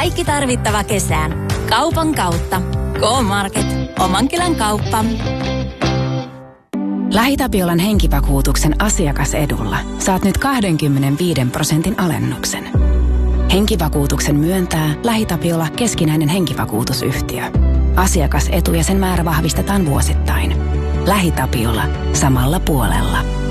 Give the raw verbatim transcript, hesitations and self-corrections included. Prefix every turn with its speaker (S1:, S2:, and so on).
S1: Kaikki tarvittava kesään. Kaupan kautta. K-Market. Omankylän kauppa.
S2: LähiTapiolan henkivakuutuksen asiakasedulla saat nyt kaksikymmentäviisi prosentin alennuksen. Henkivakuutuksen myöntää LähiTapiola keskinäinen henkivakuutusyhtiö. Asiakasetu ja sen määrä vahvistetaan vuosittain. LähiTapiola. Samalla puolella.